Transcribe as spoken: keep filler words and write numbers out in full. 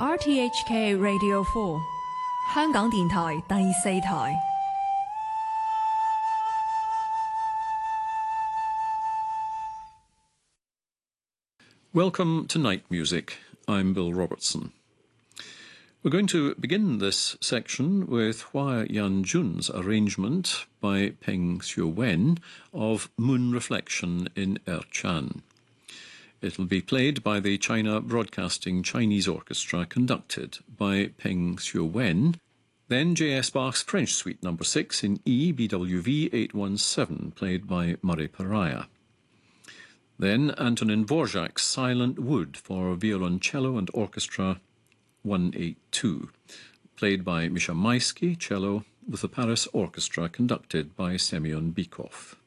R T H K Radio four 香港電台第四台。 Welcome to Night Music. I'm Bill Robertson. We're going to begin this section with Hua Yanjun's arrangement by Peng Xiuwen of Moon Reflection in Erchan. It'll be played by the China Broadcasting Chinese Orchestra, conducted by Peng Xiuwen. Then J S Bach's French Suite number six in E, B W V eight one seven, played by Murray Pariah. Then Antonin Dvorak's Silent Wood for violoncello and orchestra one eighty-two, played by Misha Maisky, cello, with the Paris Orchestra, conducted by Semyon Bykov.